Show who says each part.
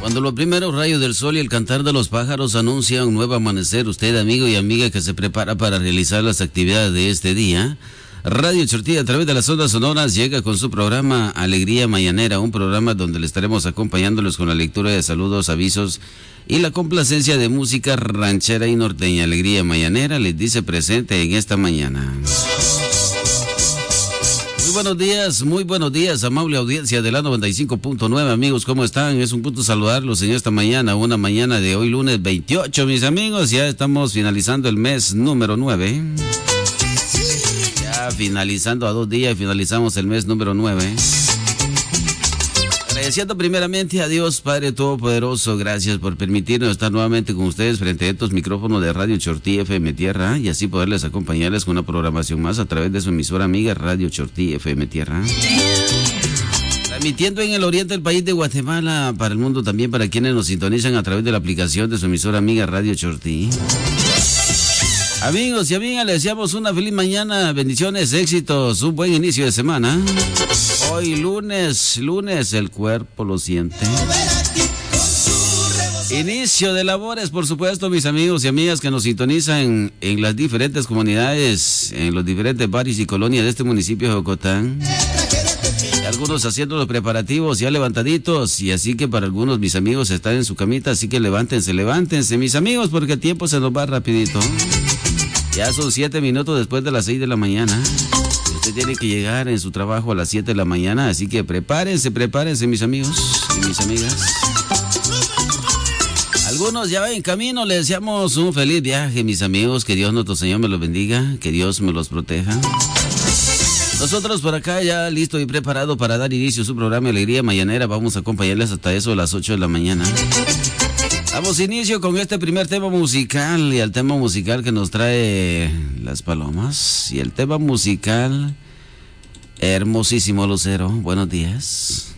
Speaker 1: Cuando los primeros rayos del sol y el cantar de los pájaros anuncian un nuevo amanecer, usted, amigo y amiga que se prepara para realizar las actividades de este día, Radio Chortí a través de las ondas sonoras llega con su programa Alegría Mañanera, un programa donde le estaremos acompañándolos con la lectura de saludos, avisos y la complacencia de música ranchera y norteña. Alegría Mañanera les dice presente en esta mañana. Muy buenos días, amable audiencia de la 95.9, amigos, ¿cómo están? Es un gusto saludarlos en esta mañana, una mañana de hoy lunes 28, mis amigos, ya estamos finalizando el mes número 9. Ya finalizando a 2 días, finalizamos el mes número 9. Agradeciendo primeramente a Dios Padre Todopoderoso, gracias por permitirnos estar nuevamente con ustedes frente a estos micrófonos de Radio Chortí FM Tierra y así poderles acompañarles con una programación más a través de su emisora amiga Radio Chortí FM Tierra. Transmitiendo en el oriente del país de Guatemala, para el mundo también, para quienes nos sintonizan a través de la aplicación de su emisora amiga Radio Chortí. Amigos y amigas, les deseamos una feliz mañana, bendiciones, éxitos, un buen inicio de semana. Hoy lunes, el cuerpo lo siente. Inicio de labores, por supuesto, mis amigos y amigas que nos sintonizan en las diferentes comunidades, en los diferentes barrios y colonias de este municipio de Jocotán. Algunos haciendo los preparativos ya levantaditos, y así que para algunos mis amigos están en su camita, así que levántense, mis amigos, porque el tiempo se nos va rapidito. Ya son 7 minutos después de las 6 de la mañana. Usted tiene que llegar en su trabajo a las 7 de la mañana, así que prepárense, mis amigos y mis amigas. Algunos ya van en camino, les deseamos un feliz viaje, mis amigos. Que Dios nuestro Señor me los bendiga, que Dios me los proteja. Nosotros por acá ya listo y preparado para dar inicio a su programa Alegría Mañanera. Vamos a acompañarles hasta eso a las 8 de la mañana. Damos inicio con este primer tema musical y el tema musical que nos trae Las Palomas. Y el tema musical, hermosísimo Lucero. Buenos días.